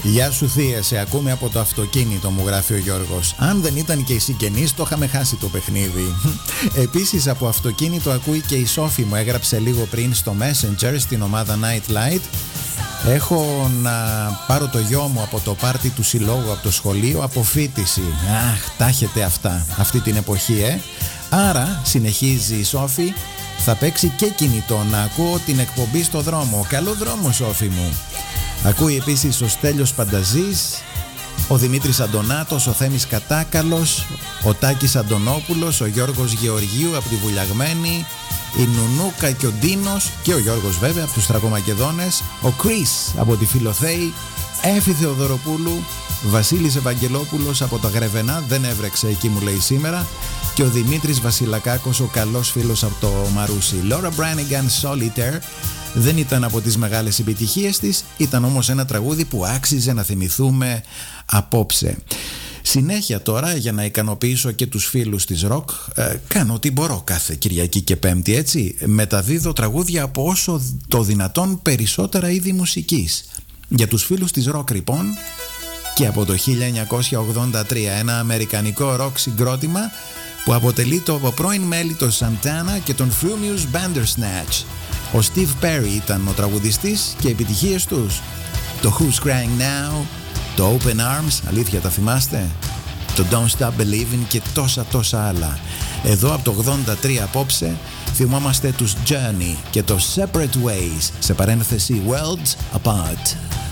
Γεια σου θεία, σε ακούμε από το αυτοκίνητο, μου γράφει ο Γιώργος. Αν δεν ήταν και οι συγγενείς, το είχαμε χάσει το παιχνίδι. Επίσης από αυτοκίνητο ακούει και η Σόφη, μου έγραψε λίγο πριν στο Messenger στην ομάδα Night Light. Έχω να πάρω το γιο μου από το πάρτι του συλλόγου, από το σχολείο, αποφοίτηση. Αχ, τα έχετε αυτά, αυτή την εποχή, Άρα, συνεχίζει η Σόφη, θα παίξει και κινητό να ακούω την εκπομπή στο δρόμο. Καλό δρόμο, Σόφη μου. Ακούει επίσης ο Στέλιος Πανταζής, ο Δημήτρης Αντωνάτος, ο Θέμης Κατάκαλος, ο Τάκης Αντωνόπουλος, ο Γιώργος Γεωργίου από τη Βουλιαγμένη, η Νουνούκα και ο Ντίνος και ο Γιώργος βέβαια από τους Θρακομακεδόνες, ο Κρίς από τη Φιλοθέη, Έφη Θεοδωροπούλου, Βασίλης Ευαγγελόπουλος από τα Γρεβενά, δεν έβρεξε εκεί μου λέει σήμερα, και ο Δημήτρης Βασιλακάκος, ο καλός φίλος από το Μαρούσι. Laura Branigan, Solitaire, δεν ήταν από τις μεγάλες επιτυχίες της, ήταν όμως ένα τραγούδι που άξιζε να θυμηθούμε απόψε. Συνέχεια τώρα, για να ικανοποιήσω και τους φίλους της ροκ, κάνω ό,τι μπορώ κάθε Κυριακή και Πέμπτη, έτσι. Μεταδίδω τραγούδια από όσο το δυνατόν περισσότερα είδη μουσικής. Για τους φίλους της ροκ λοιπόν, και από το 1983 ένα αμερικανικό ροκ συγκρότημα που αποτελείται από πρώην μέλη των Santana και των Frumious Bandersnatch. Ο Steve Perry ήταν ο τραγουδιστής και οι επιτυχίες τους: το Who's Crying Now, το Open Arms, αλήθεια τα θυμάστε, το Don't Stop Believing και τόσα άλλα. Εδώ από το 83 απόψε θυμόμαστε τους Journey και το Separate Ways, σε παρένθεση Worlds Apart.